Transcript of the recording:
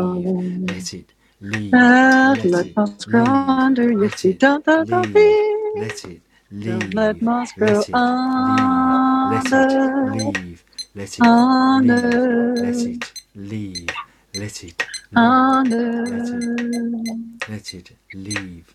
let it leave, That let let it moss grow leave, under your let feet. it Don't leave, be. let it Don't let leave, moss grow let it leave, let it under, leave, let it leave, let under, it leave, let it leave, under. let it leave.